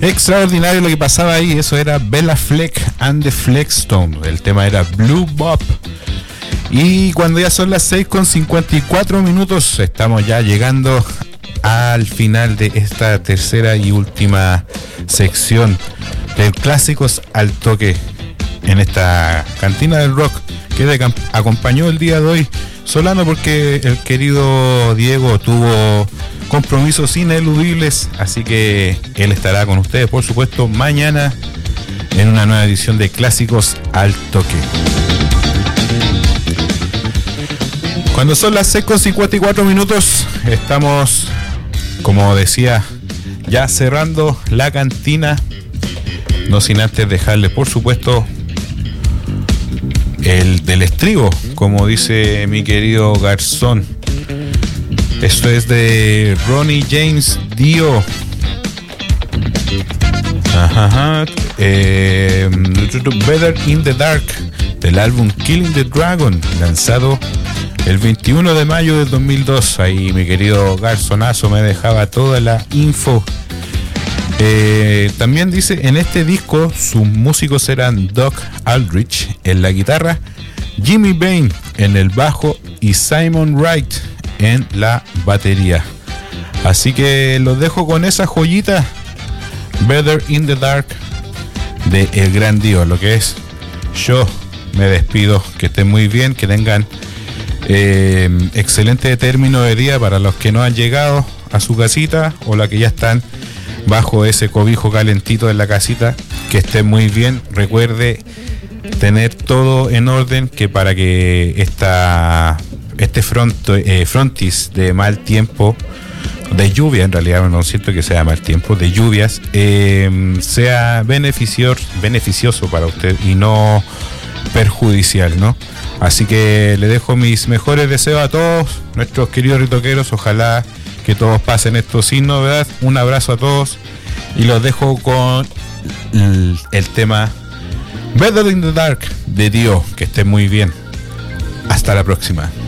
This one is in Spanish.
Extraordinario lo que pasaba ahí. Eso era Bella Fleck and the Flexstones. El tema era Blue Bop. Y cuando ya son las 6:54, estamos ya llegando al final de esta tercera y última sección de Clásicos al Toque en esta cantina del rock que te acompañó el día de hoy Solano, porque el querido Diego tuvo compromisos ineludibles, así que él estará con ustedes, por supuesto, mañana en una nueva edición de Clásicos al Toque. Cuando son las 6:54, estamos, como decía, ya cerrando la cantina, no sin antes dejarle, por supuesto, el del estribo, como dice mi querido Garzón. Esto es de Ronnie James Dio. Better in the Dark, del álbum Killing the Dragon, lanzado el 21 de mayo del 2002. Ahí mi querido Garzonazo me dejaba toda la info. También dice, en este disco sus músicos eran Doc Aldrich en la guitarra, Jimmy Bain en el bajo y Simon Wright en la batería. Así que los dejo con esa joyita, Better in the Dark, de el gran Dio. Lo que es, yo me despido, que estén muy bien, que tengan excelente término de día para los que no han llegado a su casita o la que ya están bajo ese cobijo calentito en la casita, que estén muy bien. Recuerde tener todo en orden, que para que este frontis de mal tiempo, de lluvia, en realidad no siento que sea mal tiempo, de lluvias, sea beneficioso para usted y no perjudicial, ¿no? Así que le dejo mis mejores deseos a todos nuestros queridos ritoqueros. Ojalá que todos pasen esto sin novedad. Un abrazo a todos y los dejo con el tema Better in the Dark de Dio. Que estén muy bien. Hasta la próxima.